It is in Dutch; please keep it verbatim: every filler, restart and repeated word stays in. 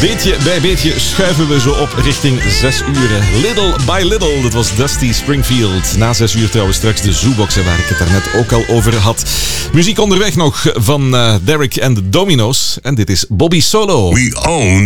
Beetje bij beetje schuiven we zo op richting zes uur. Little by little, dat was Dusty Springfield. Na zes uur trouwens straks de Zooboxen, waar ik het daarnet ook al over had. Muziek onderweg nog van uh, Derek and the Dominoes. En dit is Bobby Solo. We own